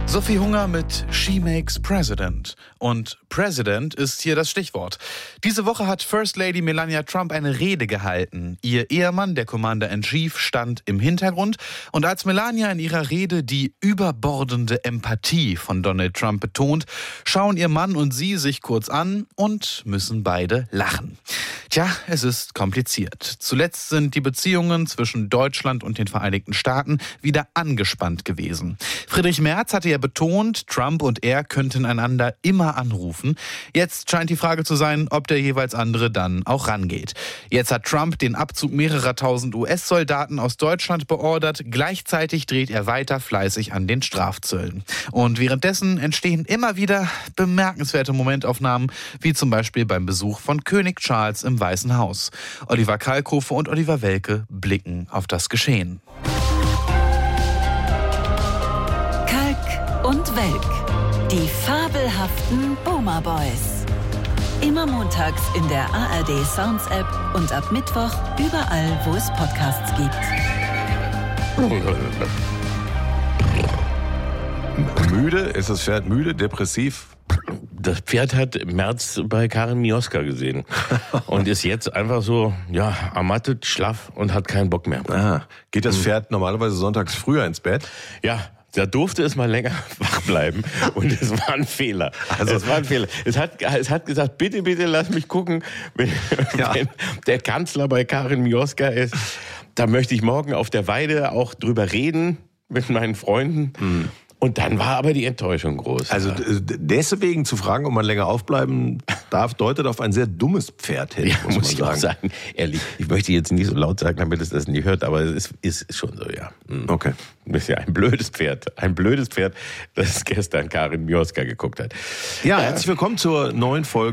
Sophie Hunger mit She Makes President. Und President ist hier das Stichwort. Diese Woche hat First Lady Melania Trump eine Rede gehalten. Ihr Ehemann, der Commander-in-Chief, stand im Hintergrund. Und als Melania in ihrer Rede die überbordende Empathie von Donald Trump betont, schauen ihr Mann und sie sich kurz an und müssen beide lachen. Tja, es ist kompliziert. Zuletzt sind die Beziehungen zwischen Deutschland und den Vereinigten Staaten wieder angespannt gewesen. Friedrich Merz hatte ja betont, Trump und er könnten einander immer anrufen. Jetzt scheint die Frage zu sein, ob der jeweils andere dann auch rangeht. Jetzt hat Trump den Abzug mehrerer tausend US-Soldaten aus Deutschland beordert. Gleichzeitig dreht er weiter fleißig an den Strafzöllen. Und währenddessen entstehen immer wieder bemerkenswerte Momentaufnahmen, wie zum Beispiel beim Besuch von König Charles im Weißen Haus. Oliver Kalkofe und Oliver Welke blicken auf das Geschehen. Kalk und Welk, die fabelhaften Boomer Boys. Immer montags in der ARD Sounds App und ab Mittwoch überall, wo es Podcasts gibt. Müde? Ist das Pferd müde? Depressiv? Das Pferd hat Merz bei Karin Mioska gesehen und ist jetzt einfach so, ja, ermattet, schlaff und hat keinen Bock mehr. Ah, geht das Pferd normalerweise sonntags früher ins Bett? Ja, da durfte es mal länger wach bleiben und es war ein Fehler. Es war ein Fehler. Es hat gesagt, bitte, lass mich gucken, wenn der Kanzler bei Karin Mioska ist. Da möchte ich morgen auf der Weide auch drüber reden mit meinen Freunden. Und dann war aber die Enttäuschung groß. Also deswegen zu fragen, ob man länger aufbleiben darf, deutet auf ein sehr dummes Pferd hin, muss ich auch sagen. Ehrlich, ich möchte jetzt nicht so laut sagen, damit es das nicht hört, aber es ist schon so, ja. Okay. Das ist ja ein blödes Pferd, das gestern Karin Mioska geguckt hat. Ja, herzlich willkommen zur neuen Folge